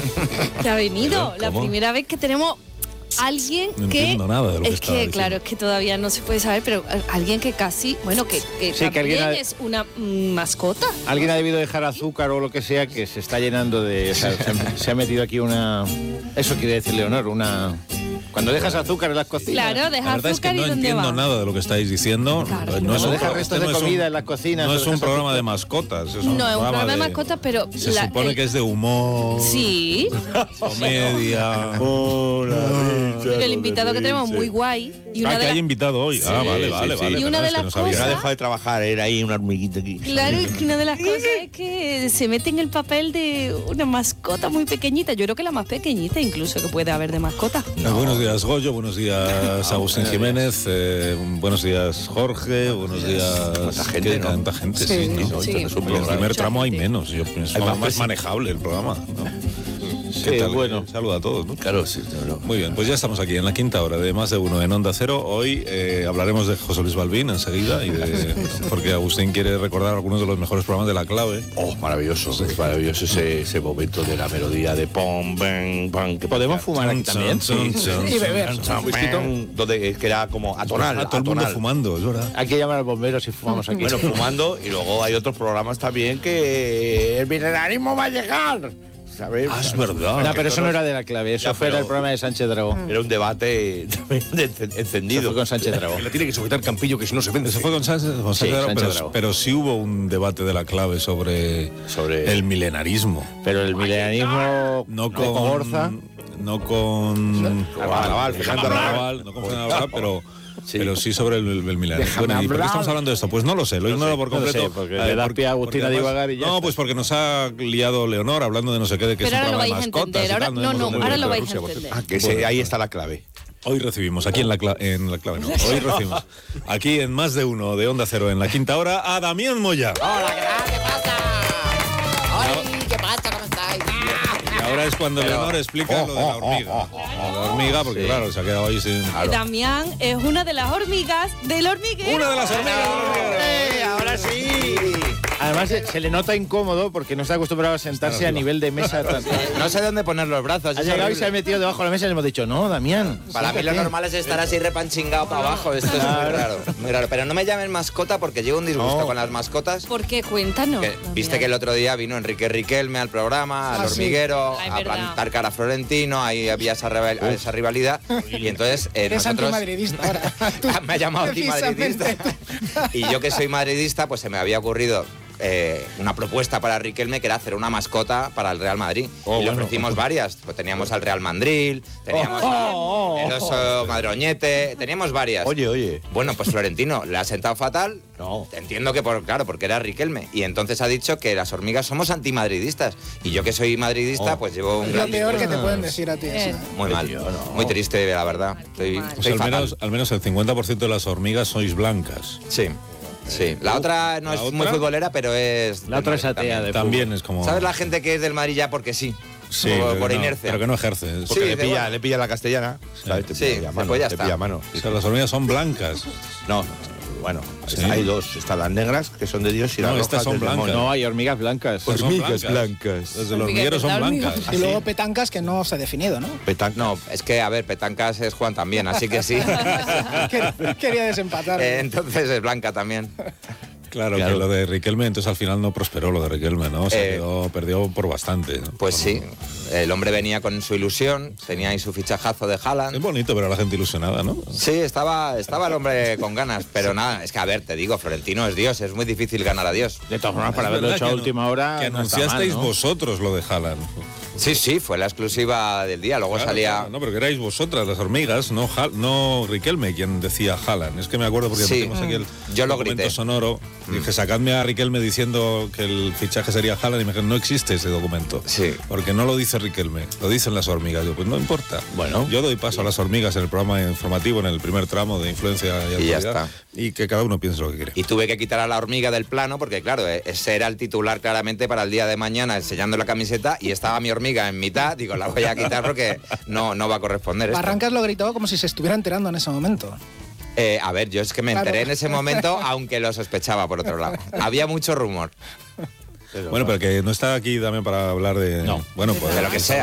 Que ha venido. La primera vez que tenemos alguien no que... entiendo nada de lo que es está que, diciendo. claro, es que todavía no se puede saber, pero alguien que casi... Bueno, que Sí, que alguien también es una mascota. Alguien ha debido dejar azúcar o lo que sea, que se está llenando de... O sea, se ha metido aquí una... Eso quiere decir, Leonor, una... Cuando dejas azúcar en las cocinas. Claro, deja La verdad es que azúcar no y ¿dónde entiendo va? nada de lo que estáis diciendo. Claro, no es Cuando un, dejas restos de comida en las cocinas. no o es un dejas programa azúcar. de mascotas. Es No, es un programa de mascotas, pero... Se supone que es de humor, Sí, comedia. el invitado que tenemos muy guay. Y una Que de hay las... invitado hoy. Vale. Y una de las no sabía. cosas- No ha dejado de trabajar, era ahí una hormiguita aquí. Claro, y una de las cosas es que se mete en el papel de una mascota muy pequeñita. Yo creo que la más pequeñita incluso que puede haber de mascota. Buenos días, Goyo. Buenos días, Agustín Jiménez. Buenos días, Jorge. Buenos días. Tanta gente, ¿no? Tanta gente, Sí, sí, ¿no? sí. En el primer tramo hay menos. Es más manejable el programa, ¿no? Sí, ¿Qué tal? bueno. Saluda a todos, ¿no? Claro, sí, claro. Muy bien, pues ya estamos aquí en la quinta hora de Más de Uno en Onda Cero. Hoy hablaremos de José Luis Balbín enseguida, porque Agustín quiere recordar algunos de los mejores programas de La Clave. Oh, maravilloso, es maravilloso ese momento de la melodía de pom, bang, bang. Que ¿Podemos fumar aquí también? Y beber. Donde que era como atonal. Todo el mundo fumando, es verdad. Hay que llamar al bombero si fumamos aquí. Bueno, fumando, y luego hay otros programas también que el milenarismo va a llegar. ¿Sabes? Es verdad. No, pero eso no era de La Clave, eso Ya, fue pero- el programa de Sánchez Dragón. Era un debate también Eso encendido. fue con Sánchez Dragón. Le tiene que sujetar Campillo, que si no se vende. Eso fue con Sánchez, Sí, Sánchez pero, Dragón. pero sí hubo un debate de La Clave sobre el milenarismo. Pero el milenarismo No de con Cogorza. No con Arrabal, Fernando Arrabal, no con Fernando Arrabal, pero sí sobre el milenarismo. Déjame Bueno, ¿y por qué hablar. estamos hablando de esto? Pues no lo sé, lo ignoro por No lo completo. sé, porque le da pie a Agustín a además- divagar y ya No, está. pues porque nos ha liado Leonor hablando de no sé qué, de que Pero es un ahora lo programa de vais a mascotas entender. y Ahora, tal, no, hemos no, hablado ahora de lo vais a Rusia, por entender. Ah, que Bueno, ahí está la clave. Hoy recibimos aquí en la clave, no. Hoy recibimos aquí en Más de Uno de Onda Cero en la quinta hora a Damián Moya. Hola, ¿qué tal? ¿Qué pasa? Ay, ¿qué pasa? ¿Cómo estáis? Y ahora es cuando Leonor explica lo de la hormiga. La hormiga, porque claro, se ha quedado ahí sin... Damián es una de las hormigas del hormiguero. Una de las hormigas del hormiguero. Ahora sí. Además se le nota incómodo porque no está acostumbrado a sentarse a nivel de mesa. No sé dónde poner los brazos. Ha es llegado y horrible. se ha metido debajo de la mesa y le hemos dicho, no, Damián. Para mí lo siéntate. normal es estar así repanchingado para abajo. Esto es muy raro, muy raro. Pero no me llamen mascota porque llevo un disgusto No. con las mascotas. ¿Por qué? Cuéntanos. Que, viste que el otro día vino Enrique Riquelme al programa, al hormiguero, Ah, es a verdad. plantar cara a Florentino, ahí había esa rivalidad. Y entonces Eres nosotros... antimadridista ahora. Tú, me ha llamado antimadridista. precisamente. Y yo que soy madridista, pues se me había ocurrido una propuesta para Riquelme que era hacer una mascota para el Real Madrid. Y le ofrecimos varias. Pues teníamos al Real Mandril, teníamos el oso Madroñete, teníamos varias. Oye. Bueno, pues Florentino le ha sentado fatal. No. Entiendo que porque era Riquelme. Y entonces ha dicho que las hormigas somos antimadridistas. Y yo que soy madridista, pues llevo un Lo gran peor que disgusto. te pueden decir a ti. esa. Muy mal. Muy triste, la verdad. Estoy Pues al fatal. menos el 50% de las hormigas sois blancas. Sí. Sí, la otra no ¿La es otra? muy futbolera, pero es... La del otra es Madrid atea también. de También es como... ¿Sabes la gente que es del Madrid ya porque sí? Sí, por pero no, inercia. pero que no ejerce. Sí, Porque dice, bueno. le pilla la castellana. ¿sabes? Te Sí, pilla a mano, pues ya te está. pilla a mano. O sea, las hormigas son blancas. No, bueno, Sí. hay dos. Están las negras, que son de Dios, y las No, rojas estas son del blancas. demonio. No, hay hormigas blancas. Pues son Hormigas blancas. Desde los hormigueros son blancas. Y luego petancas que no se ha definido, ¿no? Petanca. No, es que, a ver, Petancas es Juan también, así que sí. Quería desempatar. Entonces es Blanca también. Claro, que lo de Riquelme, entonces al final no prosperó lo de Riquelme, ¿no? Se perdió por bastante, ¿no? Pues sí, el hombre venía con su ilusión, tenía ahí su fichajazo de Es Haaland. bonito ver a la gente ilusionada, ¿no? Sí, estaba el hombre con ganas, pero nada, es que a ver, te digo, Florentino es Dios, es muy difícil ganar a Dios. De todas formas, para Es haberlo verdad hecho a que última hora. Que no está mal, anunciasteis ¿no? vosotros lo de Haaland. Sí, fue la exclusiva del día, luego Claro, salía... claro, no, pero que erais vosotras, las hormigas, no Riquelme quien decía Haaland. Es que me acuerdo porque Sí. metimos aquí el Yo lo documento grité. sonoro. Dije, sacadme a Riquelme diciendo que el fichaje sería Haaland y me dijeron, no existe ese documento. Sí. Porque no lo dice Riquelme, lo dicen las hormigas. Yo, pues no importa. Bueno. Yo doy paso a las hormigas en el programa informativo, en el primer tramo de influencia y ya autoridad, y que cada uno piense lo que quiere. Y tuve que quitar a la hormiga del plano porque, claro, ese era el titular claramente para el día de mañana, enseñando la camiseta, y estaba mi hormiga en mitad. Digo, la voy a quitar porque no va a corresponder esto. Barrancas lo gritó como si se estuviera enterando en ese momento. A ver, yo es que me enteré en ese momento, aunque lo sospechaba por otro lado. Había mucho rumor. Bueno, pero que no está aquí también para hablar de... No. Bueno, pues De lo que sea.